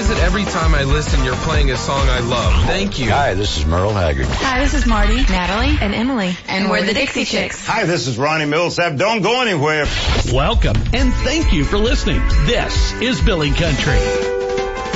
is it every time I listen you're playing a song I love? Thank you. Hi, this is Merle Haggard. Hi, this is Marty, Natalie, and Emily. And we're the Dixie Chicks. Hi, this is Ronnie Millsap. Don't go anywhere. Welcome, and thank you for listening. This is Billy Country.